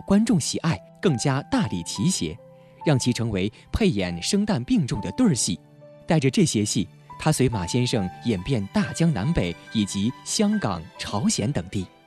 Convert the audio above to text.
观众喜爱，更加大力提携，让其成为配演生旦并重的对儿戏。带着这些戏，他随马先生演遍大江南北以及香港、朝鲜等地。